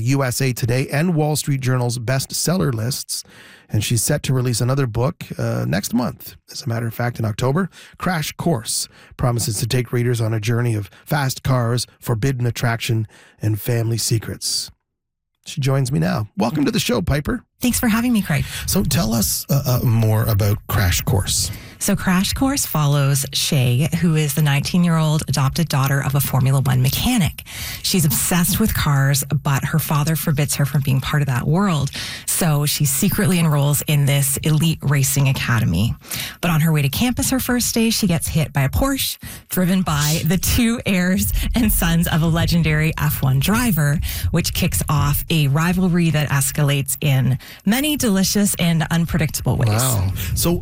USA Today and Wall Street Journal's bestseller lists. And she's set to release another book next month. As a matter of fact, in October, Crash Course promises to take readers on a journey of fast cars, forbidden attraction, and family secrets. She joins me now. Welcome to the show, Piper. Thanks for having me, Craig. So tell us more about Crash Course. So Crash Course follows Shay, who is the 19-year-old adopted daughter of a Formula One mechanic. She's obsessed with cars, but her father forbids her from being part of that world. So she secretly enrolls in this elite racing academy. But on her way to campus her first day, she gets hit by a Porsche driven by the two heirs and sons of a legendary F1 driver, which kicks off a rivalry that escalates in many delicious and unpredictable ways. Wow. So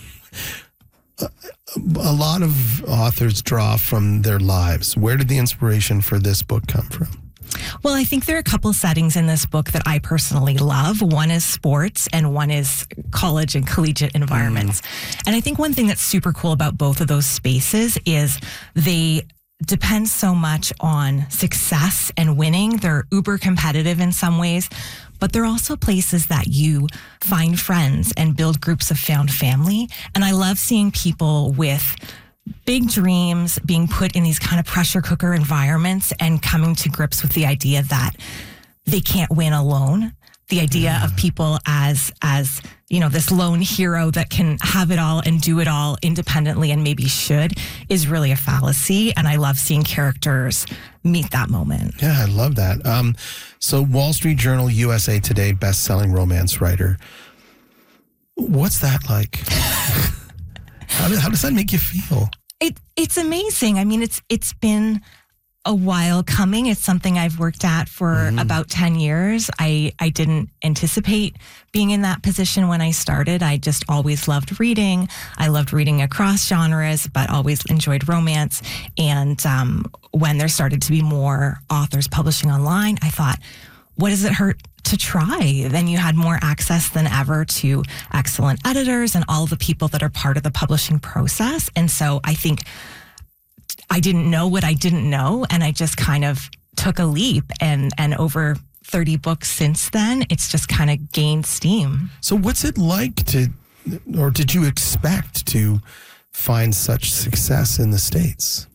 a lot of authors draw from their lives. Where did the inspiration for this book come from? Well, I think there are a couple settings in this book that I personally love. One is sports and one is college and collegiate environments. And I think one thing that's super cool about both of those spaces is they depend so much on success and winning. They're uber competitive in some ways, but they're also places that you find friends and build groups of found family. And I love seeing people with big dreams being put in these kind of pressure cooker environments and coming to grips with the idea that they can't win alone. The idea of people as you know, this lone hero that can have it all and do it all independently and maybe should is really a fallacy. And I love seeing characters meet that moment. Yeah, I love that. So Wall Street Journal, USA Today, best-selling romance writer. What's that like? How does that make you feel? It's amazing. I mean, it's been a while coming. It's something I've worked at for about 10 years. I didn't anticipate being in that position when I started. I just always loved reading. I loved reading across genres, but always enjoyed romance. And when there started to be more authors publishing online, I thought, what does it hurt to try? Then you had more access than ever to excellent editors and all the people that are part of the publishing process. And so I think I didn't know what I didn't know, and I just kind of took a leap, and over 30 books since then, it's just kind of gained steam. So what's it like or did you expect to find such success in the States?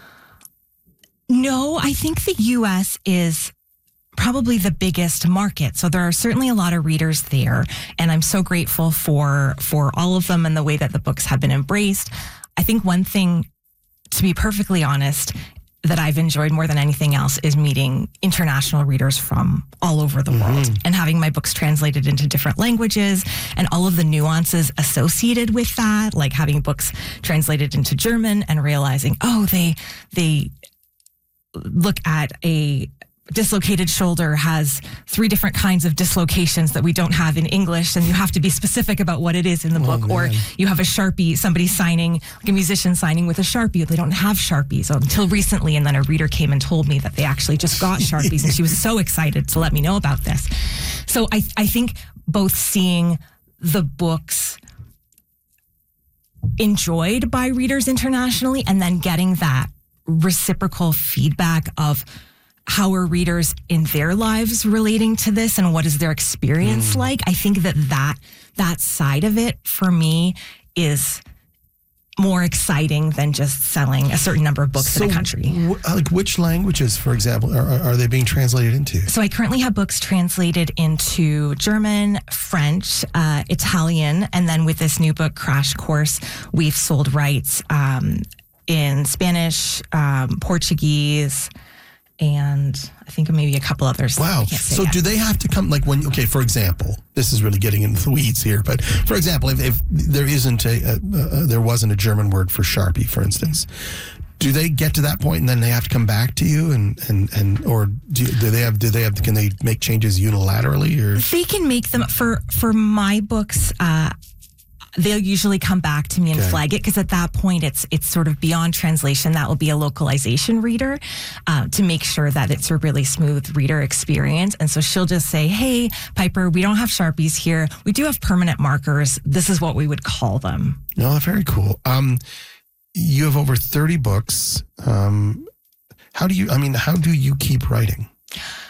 No, I think the U.S. is probably the biggest market. So there are certainly a lot of readers there, and I'm so grateful for all of them and the way that the books have been embraced. I think one thing, to be perfectly honest, that I've enjoyed more than anything else is meeting international readers from all over the world and having my books translated into different languages and all of the nuances associated with that, like having books translated into German and realizing, they look at a dislocated shoulder has 3 different kinds of dislocations that we don't have in English, and you have to be specific about what it is in the book. Man. Or you have a Sharpie, somebody signing, like a musician signing with a Sharpie. They don't have Sharpies until recently, and then a reader came and told me that they actually just got Sharpies, and she was so excited to let me know about this. So I think both seeing the books enjoyed by readers internationally and then getting that reciprocal feedback of how are readers in their lives relating to this and what is their experience like? I think that side of it for me is more exciting than just selling a certain number of books in a country. Like which languages, for example, are they being translated into? So I currently have books translated into German, French, Italian, and then with this new book, Crash Course, we've sold rights in Spanish, Portuguese, and I think maybe a couple others. Wow. So do they have to come, like for example, this is really getting into the weeds here, but for example, if there wasn't a German word for Sharpie, for instance, do they get to that point and then they have to come back to you or can they make changes unilaterally, or? They can make them for my books, they'll usually come back to me and flag it, because at that point it's sort of beyond translation. That will be a localization reader to make sure that it's a really smooth reader experience. And so she'll just say, hey, Piper, we don't have Sharpies here. We do have permanent markers. This is what we would call them. No, very cool. You have over 30 books. How do you keep writing?